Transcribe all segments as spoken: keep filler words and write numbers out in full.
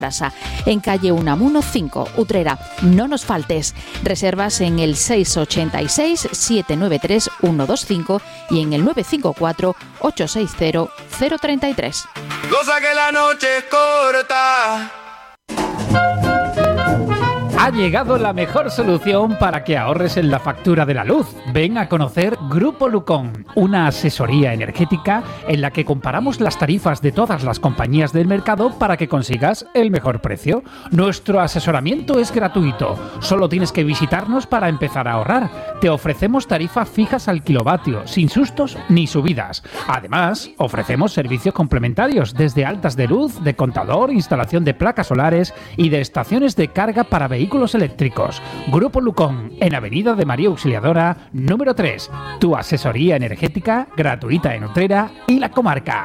en calle Unamuno cinco, Utrera. No nos faltes. Reservas en el seis ocho seis, siete nueve tres, uno dos cinco y en el nueve cinco cuatro, ocho seis cero, cero tres tres. Goza que la noche es corta. Ha llegado la mejor solución para que ahorres en la factura de la luz. Ven a conocer Grupo Lucón, una asesoría energética en la que comparamos las tarifas de todas las compañías del mercado para que consigas el mejor precio. Nuestro asesoramiento es gratuito. Solo tienes que visitarnos para empezar a ahorrar. Te ofrecemos tarifas fijas al kilovatio, sin sustos ni subidas. Además, ofrecemos servicios complementarios desde altas de luz, de contador, instalación de placas solares y de estaciones de carga para vehículos eléctricos. Grupo Lucón, en Avenida de María Auxiliadora, número tres. Tu asesoría energética gratuita en Utrera y la comarca.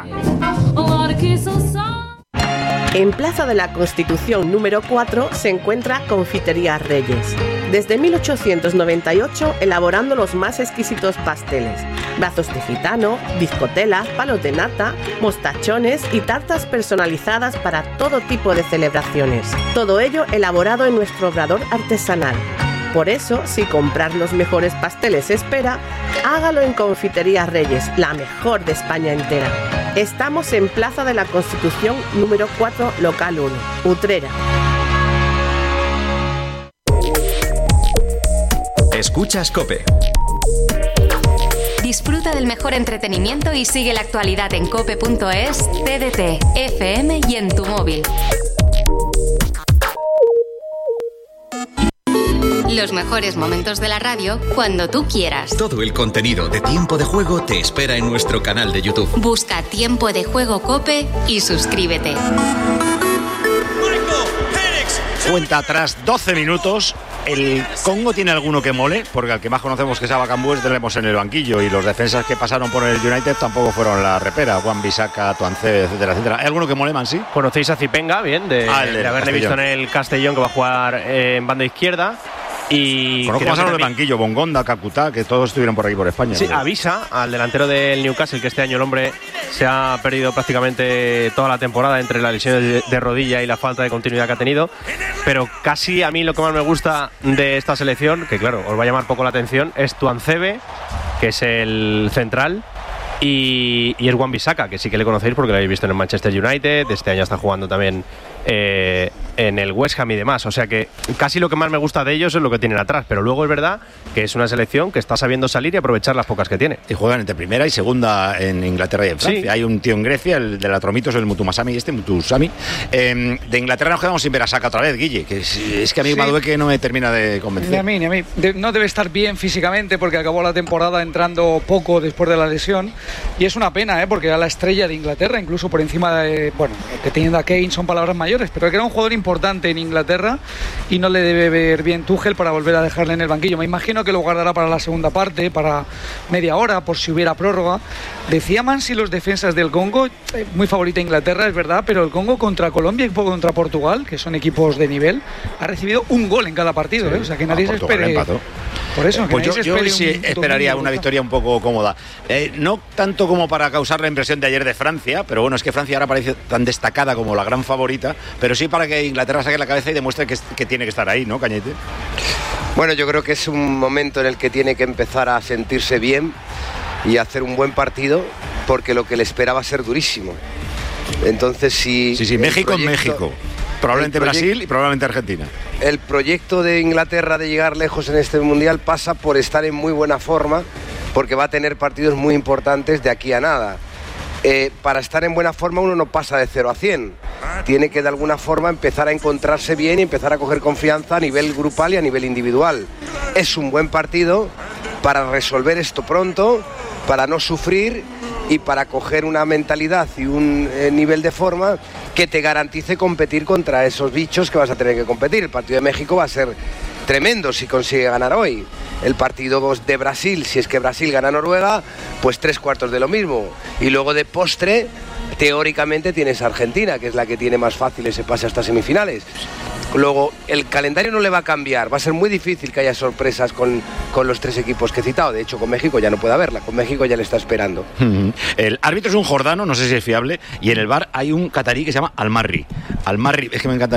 En Plaza de la Constitución número cuatro se encuentra Confitería Reyes. Desde mil ochocientos noventa y ocho elaborando los más exquisitos pasteles, brazos de gitano, bizcotelas, palos de nata, mostachones y tartas personalizadas para todo tipo de celebraciones. Todo ello elaborado en nuestro obrador artesanal. Por eso, si comprar los mejores pasteles espera, hágalo en Confitería Reyes, la mejor de España entera. Estamos en Plaza de la Constitución número cuatro, local uno, Utrera. Escuchas COPE. Disfruta del mejor entretenimiento y sigue la actualidad en cope punto es, T D T, F M y en tu móvil. Los mejores momentos de la radio cuando tú quieras. Todo el contenido de Tiempo de Juego te espera en nuestro canal de YouTube. Busca Tiempo de Juego COPE y suscríbete. Cuenta atrás doce minutos. ¿El Congo tiene alguno que mole? Porque al que más conocemos que es a Bacambúes tenemos en el banquillo, y los defensas que pasaron por el United tampoco fueron la repera. Wan-Bissaka, Tuanzebe, etcétera, etcétera. ¿Hay alguno que mole, Mansi? ¿Conocéis a Zipenga? Bien, de, ah, de haberle visto en el Castellón, que va a jugar eh, en banda izquierda. Y conozco más a los del banquillo, Bongonda, Kakuta, que todos estuvieron por aquí por España. Sí, ¿no? Avisa al delantero del Newcastle, que este año el hombre se ha perdido prácticamente toda la temporada entre la lesión de, de rodilla y la falta de continuidad que ha tenido. Pero casi a mí lo que más me gusta de esta selección, que claro, os va a llamar poco la atención, es Tuanzebe, que es el central, y, y es Wan-Bissaka, que sí que le conocéis porque lo habéis visto en el Manchester United. Este año está jugando también eh, en el West Ham y demás. O sea que casi lo que más me gusta de ellos es lo que tienen atrás. Pero luego es verdad que es una selección que está sabiendo salir y aprovechar las pocas que tiene. Y juegan entre primera y segunda en Inglaterra y en Francia. Sí. Hay un tío en Grecia, el de la Tromitos, el Mutumasami, este Mutusami. Eh, de Inglaterra nos quedamos sin ver a Saka otra vez, Guille. Que es, es que a mí sí. Madueque no me termina de convencer. Ni a mí, ni a mí. De, no debe estar bien físicamente porque acabó la temporada entrando poco después de la lesión. Y es una pena, ¿eh? Porque era la estrella de Inglaterra, incluso por encima de, bueno, que teniendo a Kane son palabras mayores, pero que era un jugador importante en Inglaterra y no le debe ver bien Tuchel para volver a dejarle en el banquillo. Me imagino que lo guardará para la segunda parte, para media hora, por si hubiera prórroga. Decía Mansi los defensas del Congo, muy favorita Inglaterra, es verdad, pero el Congo contra Colombia y contra Portugal, que son equipos de nivel, ha recibido un gol en cada partido, sí. ¿eh? O sea que nadie se espere. Empató. Por eso, que pues yo, se yo sí un, esperaría una victoria un poco cómoda. Eh, no tanto como para causar la impresión de ayer de Francia, pero bueno, es que Francia ahora parece tan destacada como la gran favorita, pero sí para que Inglaterra saque la cabeza y demuestre que, que tiene que estar ahí, ¿no, Cañete? Bueno, yo creo que es un momento en el que tiene que empezar a sentirse bien y hacer un buen partido, porque lo que le espera va a ser durísimo. Entonces, si... Sí, sí, México en México. Probablemente Brasil y probablemente Argentina. El proyecto de Inglaterra de llegar lejos en este Mundial pasa por estar en muy buena forma, porque va a tener partidos muy importantes de aquí a nada. Eh, para estar en buena forma uno no pasa de cero a cien. Tiene que de alguna forma empezar a encontrarse bien y empezar a coger confianza a nivel grupal y a nivel individual. Es un buen partido para resolver esto pronto, para no sufrir y para coger una mentalidad y un eh, nivel de forma que te garantice competir contra esos bichos que vas a tener que competir. El partido de México va a ser tremendo si consigue ganar hoy. El partido de Brasil, si es que Brasil gana a Noruega, pues tres cuartos de lo mismo. Y luego de postre teóricamente tienes a Argentina, que es la que tiene más fácil ese pase hasta semifinales. Luego, el calendario no le va a cambiar, va a ser muy difícil que haya sorpresas con, con los tres equipos que he citado. De hecho, con México ya no puede haberla, con México ya le está esperando. El árbitro es un jordano, no sé si es fiable, y en el V A R hay un catarí que se llama Almarri. Almarri, es que me encanta